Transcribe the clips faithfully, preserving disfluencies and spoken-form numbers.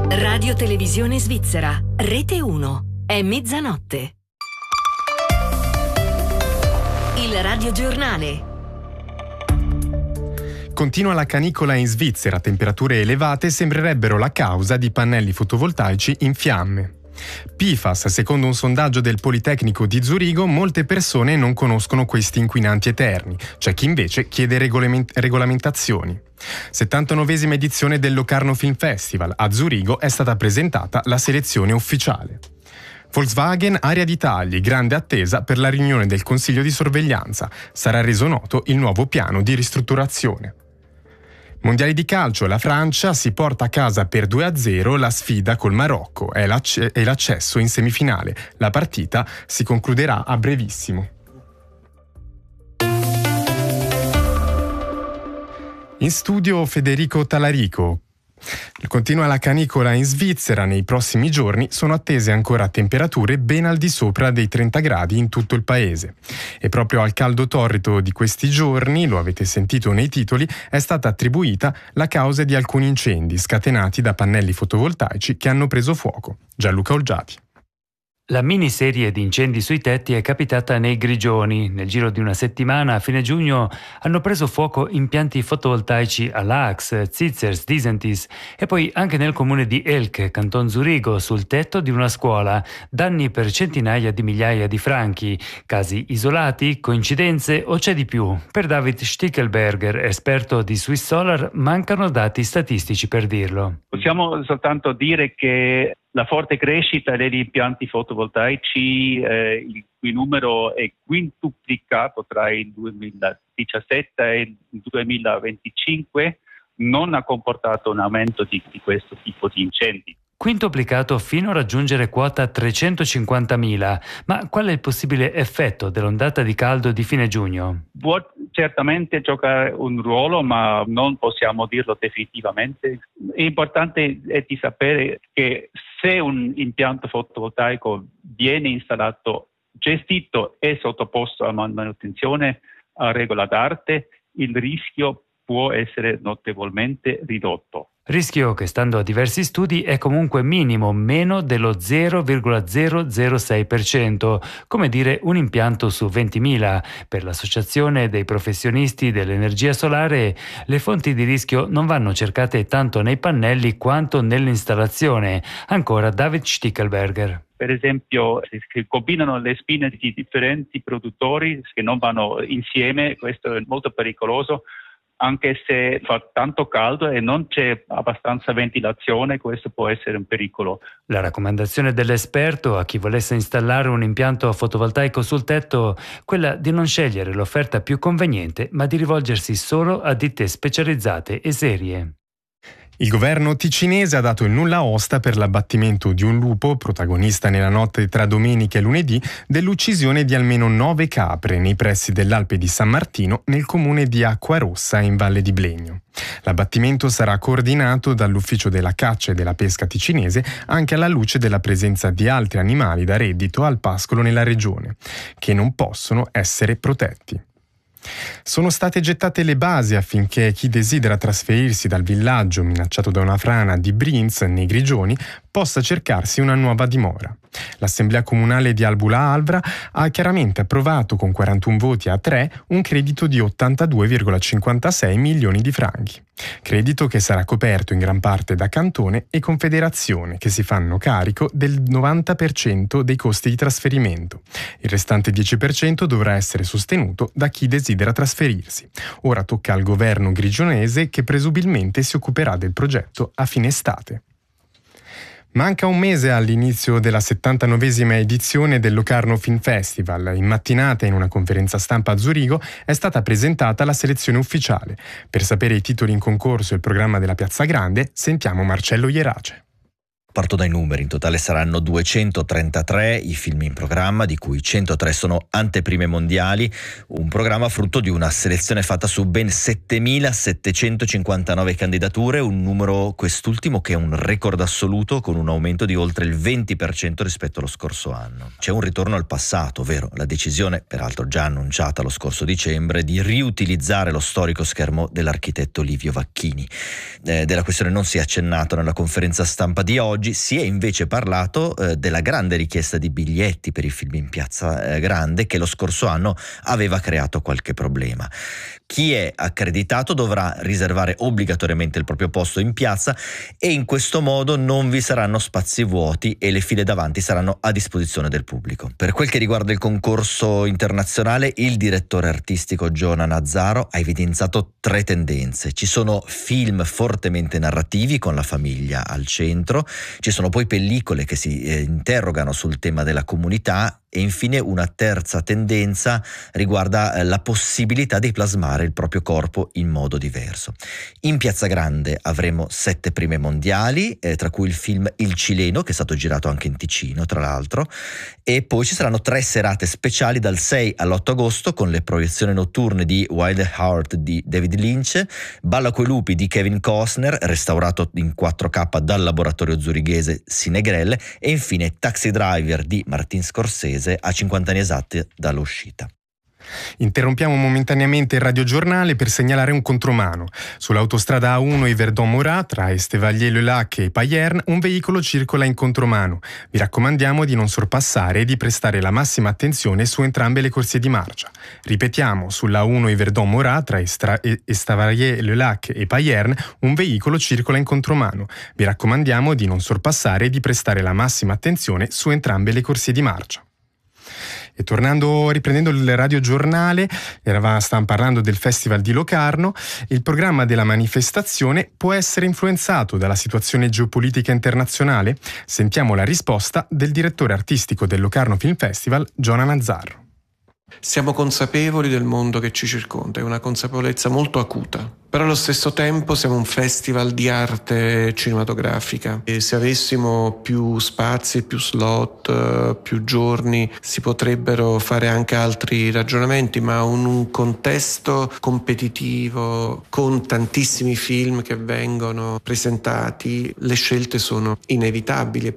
Radio Televisione Svizzera, Rete uno. È mezzanotte. Il radiogiornale. Continua la canicola in Svizzera, temperature elevate sembrerebbero la causa di pannelli fotovoltaici in fiamme. P F A S, secondo un sondaggio del Politecnico di Zurigo, molte persone non conoscono questi inquinanti eterni, c'è chi invece chiede regolament- regolamentazioni. settantanovesima edizione del Locarno Film Festival, a Zurigo è stata presentata la selezione ufficiale. Volkswagen, area di tagli, grande attesa per la riunione del Consiglio di sorveglianza, sarà reso noto il nuovo piano di ristrutturazione. Mondiali di calcio, la Francia si porta a casa per due a zero la sfida col Marocco e l'acc- e l'accesso in semifinale. La partita si concluderà a brevissimo. In studio Federico Talarico. Continua la canicola in Svizzera, nei prossimi giorni sono attese ancora temperature ben al di sopra dei trenta gradi in tutto il paese. E proprio al caldo torrido di questi giorni, lo avete sentito nei titoli, è stata attribuita la causa di alcuni incendi scatenati da pannelli fotovoltaici che hanno preso fuoco. Gianluca Olgiati. La miniserie di incendi sui tetti è capitata nei Grigioni. Nel giro di una settimana, a fine giugno, hanno preso fuoco impianti fotovoltaici a Laax, Zitzers, Disentis e poi anche nel comune di Elk, Canton Zurigo, sul tetto di una scuola. Danni per centinaia di migliaia di franchi. Casi isolati, coincidenze o c'è di più? Per David Stickelberger, esperto di Swiss Solar, mancano dati statistici per dirlo. Possiamo soltanto dire che la forte crescita degli impianti fotovoltaici, eh, il cui numero è quintuplicato tra il duemiladiciassette e il duemilaventicinque, non ha comportato un aumento di, di questo tipo di incendi. Quintuplicato fino a raggiungere quota trecentocinquantamila. Ma qual è il possibile effetto dell'ondata di caldo di fine giugno? Può certamente giocare un ruolo, ma non possiamo dirlo definitivamente. È importante è di sapere che se un impianto fotovoltaico viene installato, gestito e sottoposto a manutenzione a regola d'arte, il rischio può essere notevolmente ridotto. Rischio che, stando a diversi studi, è comunque minimo, meno dello zero virgola zero zero sei per cento, come dire un impianto su ventimila. Per l'Associazione dei professionisti dell'energia solare, le fonti di rischio non vanno cercate tanto nei pannelli quanto nell'installazione. Ancora David Stickelberger. Per esempio, se combinano le spine di differenti produttori che non vanno insieme, questo è molto pericoloso. Anche se fa tanto caldo e non c'è abbastanza ventilazione, questo può essere un pericolo. La raccomandazione dell'esperto a chi volesse installare un impianto fotovoltaico sul tetto, quella di non scegliere l'offerta più conveniente, ma di rivolgersi solo a ditte specializzate e serie. Il governo ticinese ha dato il nulla osta per l'abbattimento di un lupo, protagonista nella notte tra domenica e lunedì, dell'uccisione di almeno nove capre nei pressi dell'Alpe di San Martino, nel comune di Acquarossa, in Valle di Blegno. L'abbattimento sarà coordinato dall'Ufficio della Caccia e della Pesca ticinese, anche alla luce della presenza di altri animali da reddito al pascolo nella regione, che non possono essere protetti. Sono state gettate le basi affinché chi desidera trasferirsi dal villaggio minacciato da una frana di Brienz nei Grigioni possa cercarsi una nuova dimora. L'Assemblea Comunale di Albula Alvra ha chiaramente approvato con quarantuno voti a tre un credito di ottantadue virgola cinquantasei milioni di franchi. Credito che sarà coperto in gran parte da Cantone e Confederazione, che si fanno carico del novanta per cento dei costi di trasferimento. Il restante dieci per cento dovrà essere sostenuto da chi desidera trasferirsi. Ora tocca al governo grigionese, che presumibilmente si occuperà del progetto a fine estate. Manca un mese all'inizio della settantanovesima edizione del Locarno Film Festival. In mattinata, in una conferenza stampa a Zurigo, è stata presentata la selezione ufficiale. Per sapere i titoli in concorso e il programma della Piazza Grande, sentiamo Marcello Ierace. Parto dai numeri, in totale saranno duecentotrentatré i film in programma, di cui centotré sono anteprime mondiali, un programma frutto di una selezione fatta su ben settemilasettecentocinquantanove candidature, un numero quest'ultimo che è un record assoluto con un aumento di oltre il venti per cento rispetto allo scorso anno. C'è un ritorno al passato, ovvero la decisione, peraltro già annunciata lo scorso dicembre, di riutilizzare lo storico schermo dell'architetto Livio Vacchini. Eh, della questione non si è accennato nella conferenza stampa di oggi. Si è invece parlato eh, della grande richiesta di biglietti per i film in Piazza eh, Grande, che lo scorso anno aveva creato qualche problema. Chi è accreditato dovrà riservare obbligatoriamente il proprio posto in piazza e in questo modo non vi saranno spazi vuoti e le file davanti saranno a disposizione del pubblico. Per quel che riguarda il concorso internazionale, il direttore artistico Jonah Nazzaro ha evidenziato tre tendenze. Ci sono film fortemente narrativi con la famiglia al centro, ci sono poi pellicole che si eh, interrogano sul tema della comunità e infine una terza tendenza riguarda eh, la possibilità di plasmare il proprio corpo in modo diverso. In Piazza Grande avremo sette prime mondiali, eh, tra cui il film Il Cileno, che è stato girato anche in Ticino tra l'altro, e poi ci saranno tre serate speciali dal sei all'otto agosto con le proiezioni notturne di Wild at Heart di David Lynch, Balla coi lupi di Kevin Costner, restaurato in quattro K dal laboratorio zurighese Cinegrelle, e infine Taxi Driver di Martin Scorsese a cinquanta anni esatti dall'uscita. Interrompiamo momentaneamente il radiogiornale per segnalare un contromano. Sull'autostrada A uno Yverdon-Murat tra Estevalier-le-Lac e Payerne un veicolo circola in contromano. Vi raccomandiamo di non sorpassare e di prestare la massima attenzione su entrambe le corsie di marcia. Ripetiamo, sulla A uno Yverdon-Murat tra Estra- Estevalier-le-Lac e Payerne un veicolo circola in contromano. Vi raccomandiamo di non sorpassare e di prestare la massima attenzione su entrambe le corsie di marcia. E tornando, riprendendo il radiogiornale, eravamo, stavamo parlando del Festival di Locarno. Il programma della manifestazione può essere influenzato dalla situazione geopolitica internazionale? Sentiamo la risposta del direttore artistico del Locarno Film Festival, Jonah Nazzaro. Siamo consapevoli del mondo che ci circonda, è una consapevolezza molto acuta, però allo stesso tempo siamo un festival di arte cinematografica e se avessimo più spazi, più slot, più giorni si potrebbero fare anche altri ragionamenti, ma in un contesto competitivo con tantissimi film che vengono presentati le scelte sono inevitabili.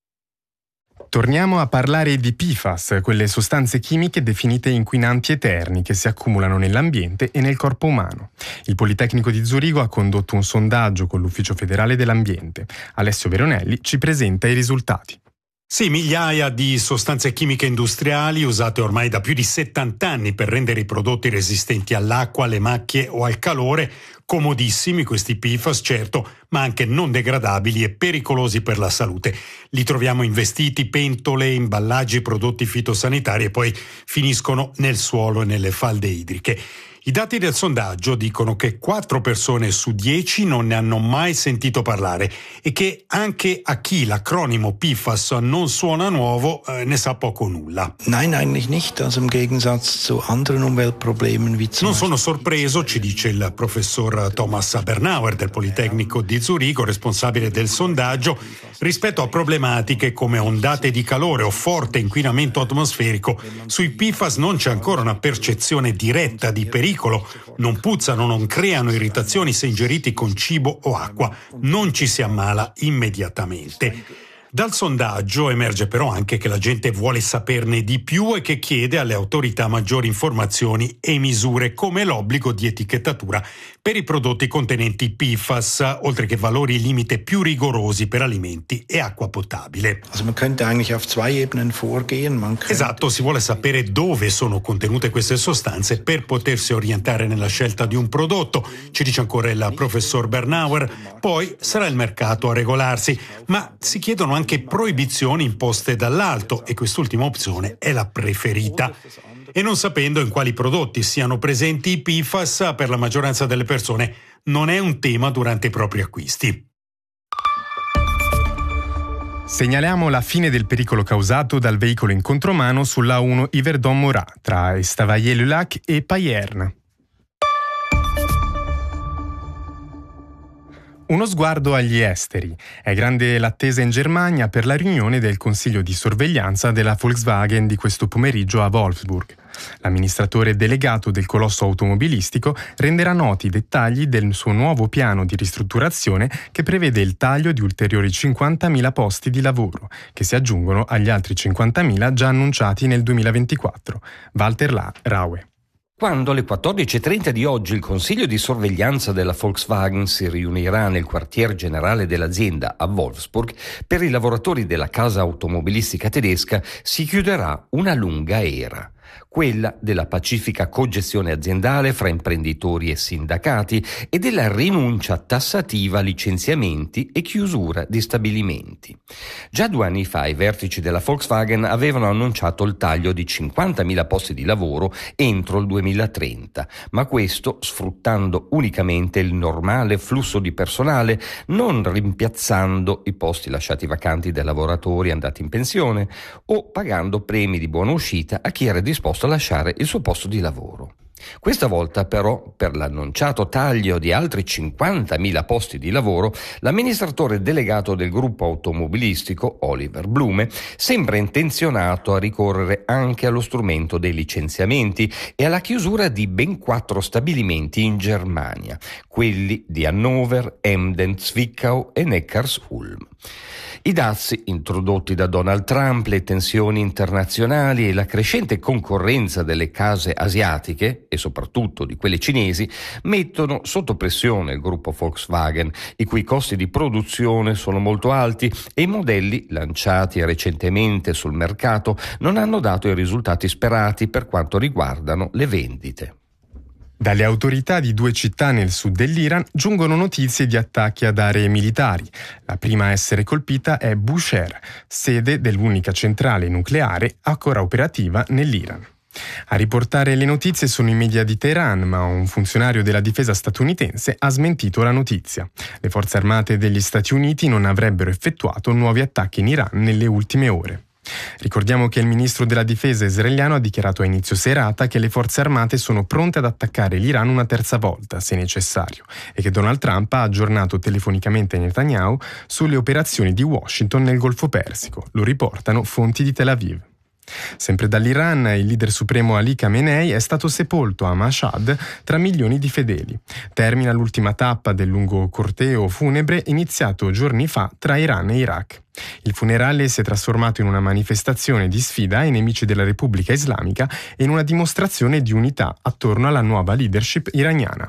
Torniamo a parlare di P F A S, quelle sostanze chimiche definite inquinanti eterni che si accumulano nell'ambiente e nel corpo umano. Il Politecnico di Zurigo ha condotto un sondaggio con l'Ufficio federale dell'ambiente. Alessio Veronelli ci presenta i risultati. Sì, migliaia di sostanze chimiche industriali usate ormai da più di settanta anni per rendere i prodotti resistenti all'acqua, alle macchie o al calore. Comodissimi questi P F A S, certo, ma anche non degradabili e pericolosi per la salute. Li troviamo in vestiti, pentole, imballaggi, prodotti fitosanitari e poi finiscono nel suolo e nelle falde idriche. I dati del sondaggio dicono che quattro persone su dieci non ne hanno mai sentito parlare e che anche a chi l'acronimo P F A S non suona nuovo eh, ne sa poco o nulla. Nein, eigentlich nicht. Also im Gegensatz zu anderen Umweltproblemen wie zum Non sono sorpreso, ci dice il professor Thomas Bernauer del Politecnico di Zurigo, responsabile del sondaggio, rispetto a problematiche come ondate di calore o forte inquinamento atmosferico. Sui P F A S non c'è ancora una percezione diretta di pericolo. Non puzzano, non creano irritazioni se ingeriti con cibo o acqua, non ci si ammala immediatamente. Dal sondaggio emerge però anche che la gente vuole saperne di più e che chiede alle autorità maggiori informazioni e misure come l'obbligo di etichettatura per i prodotti contenenti P F A S, oltre che valori limite più rigorosi per alimenti e acqua potabile. Also man könnte eigentlich auf zwei Ebenen vorgehen. Man könnte... Esatto, si vuole sapere dove sono contenute queste sostanze per potersi orientare nella scelta di un prodotto, ci dice ancora il professor Bernauer. Poi sarà il mercato a regolarsi, ma si chiedono anche proibizioni imposte dall'alto e quest'ultima opzione è la preferita. E non sapendo in quali prodotti siano presenti i P F A S per la maggioranza delle persone non è un tema durante i propri acquisti. Segnaliamo la fine del pericolo causato dal veicolo in contromano sulla A uno Yverdon-Murat tra Estavayer-le-Lac e Payerne. Uno sguardo agli esteri. È grande l'attesa in Germania per la riunione del Consiglio di sorveglianza della Volkswagen di questo pomeriggio a Wolfsburg. L'amministratore delegato del colosso automobilistico renderà noti i dettagli del suo nuovo piano di ristrutturazione che prevede il taglio di ulteriori cinquantamila posti di lavoro, che si aggiungono agli altri cinquantamila già annunciati nel duemilaventiquattro. Walter La- Raue. Quando alle quattordici e trenta di oggi il Consiglio di sorveglianza della Volkswagen si riunirà nel quartier generale dell'azienda a Wolfsburg, per i lavoratori della casa automobilistica tedesca si chiuderà una lunga era. Quella della pacifica cogestione aziendale fra imprenditori e sindacati e della rinuncia tassativa a licenziamenti e chiusura di stabilimenti. Già due anni fa i vertici della Volkswagen avevano annunciato il taglio di cinquantamila posti di lavoro entro il duemilatrenta, ma questo sfruttando unicamente il normale flusso di personale, non rimpiazzando i posti lasciati vacanti dai lavoratori andati in pensione o pagando premi di buona uscita a chi era disposto a lasciare il suo posto di lavoro. Questa volta però, per l'annunciato taglio di altri cinquantamila posti di lavoro, l'amministratore delegato del gruppo automobilistico, Oliver Blume, sembra intenzionato a ricorrere anche allo strumento dei licenziamenti e alla chiusura di ben quattro stabilimenti in Germania, quelli di Hannover, Emden, Zwickau e Neckars-Ulm. I dazi introdotti da Donald Trump, le tensioni internazionali e la crescente concorrenza delle case asiatiche e soprattutto di quelle cinesi mettono sotto pressione il gruppo Volkswagen, i cui costi di produzione sono molto alti e i modelli lanciati recentemente sul mercato non hanno dato i risultati sperati per quanto riguardano le vendite. Dalle autorità di due città nel sud dell'Iran giungono notizie di attacchi ad aree militari. La prima a essere colpita è Bushehr, sede dell'unica centrale nucleare ancora operativa nell'Iran. A riportare le notizie sono i media di Teheran, ma un funzionario della difesa statunitense ha smentito la notizia. Le forze armate degli Stati Uniti non avrebbero effettuato nuovi attacchi in Iran nelle ultime ore. Ricordiamo che il ministro della difesa israeliano ha dichiarato a inizio serata che le forze armate sono pronte ad attaccare l'Iran una terza volta, se necessario, e che Donald Trump ha aggiornato telefonicamente Netanyahu sulle operazioni di Washington nel Golfo Persico. Lo riportano fonti di Tel Aviv. Sempre dall'Iran, il leader supremo Ali Khamenei è stato sepolto a Mashhad tra milioni di fedeli. Termina l'ultima tappa del lungo corteo funebre iniziato giorni fa tra Iran e Iraq. Il funerale si è trasformato in una manifestazione di sfida ai nemici della Repubblica Islamica e in una dimostrazione di unità attorno alla nuova leadership iraniana.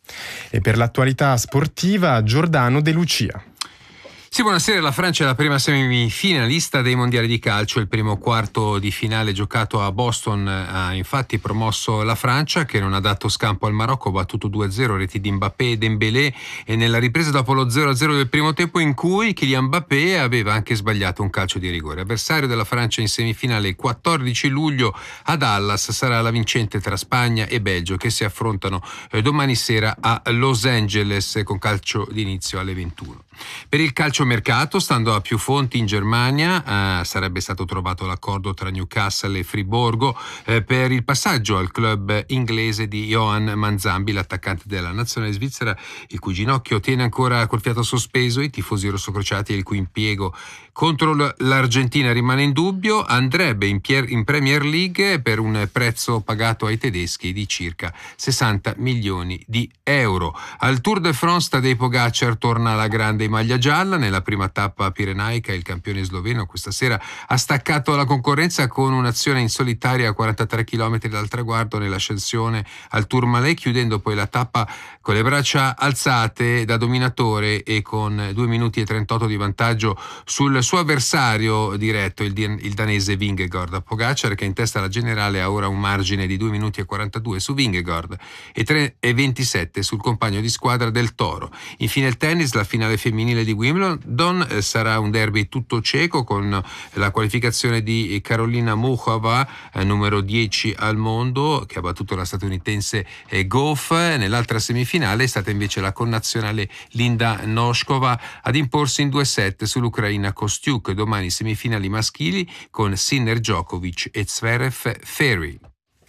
E per l'attualità sportiva, Giordano De Lucia. Sì, buonasera. La Francia è la prima semifinalista dei mondiali di calcio. Il primo quarto di finale giocato a Boston ha infatti promosso la Francia, che non ha dato scampo al Marocco, battuto due a zero, reti di Mbappé e Dembélé, e nella ripresa dopo lo zero a zero del primo tempo, in cui Kylian Mbappé aveva anche sbagliato un calcio di rigore. Avversario della Francia in semifinale il quattordici luglio a Dallas sarà la vincente tra Spagna e Belgio, che si affrontano domani sera a Los Angeles con calcio d'inizio alle ventuno. Per il calciomercato, stando a più fonti in Germania, eh, sarebbe stato trovato l'accordo tra Newcastle e Friburgo eh, per il passaggio al club inglese di Johan Manzambi, l'attaccante della nazionale svizzera, il cui ginocchio tiene ancora col fiato sospeso. I tifosi rossocrociati e il cui impiego contro l'Argentina rimane in dubbio. Andrebbe in, pier- in Premier League per un prezzo pagato ai tedeschi di circa sessanta milioni di euro. Al Tour de France Tadej Pogacar torna alla grande maglia gialla. Nella prima tappa pirenaica il campione sloveno questa sera ha staccato la concorrenza con un'azione in solitaria a quarantatré chilometri dal traguardo nell'ascensione al Tourmalet, chiudendo poi la tappa con le braccia alzate da dominatore e con due minuti e trentotto di vantaggio sul suo avversario diretto, il, il danese Vingegaard. Pogacar, che in testa alla generale, ha ora un margine di due minuti e quarantadue su Vingegaard e tre e ventisette sul compagno di squadra del Toro. Infine il tennis, la finale femminile di Wimbledon eh, sarà un derby tutto cieco con la qualificazione di Carolina Muchova, eh, numero dieci al mondo, che ha battuto la statunitense eh, Gauff. Nell'altra semifinale è stata invece la connazionale Linda Noskova ad imporsi in due set sull'ucraina Kostiuk. Domani semifinali maschili con Sinner Djokovic e Zverev Ferry.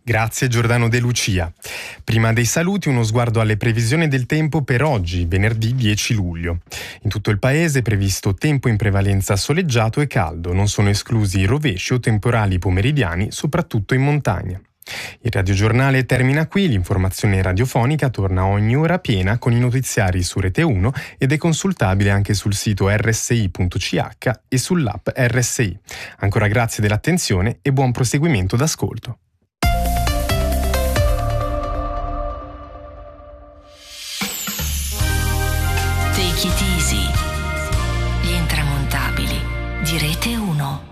Grazie Giordano De Lucia. Prima dei saluti uno sguardo alle previsioni del tempo per oggi, venerdì dieci luglio. In tutto il paese è previsto tempo in prevalenza soleggiato e caldo, non sono esclusi rovesci o temporali pomeridiani, soprattutto in montagna. Il radiogiornale termina qui, l'informazione radiofonica torna ogni ora piena con i notiziari su Rete uno ed è consultabile anche sul sito erre esse i punto ci acca e sull'app erre esse i. Ancora grazie dell'attenzione e buon proseguimento d'ascolto. Take it easy. Gli intramontabili di Rete uno.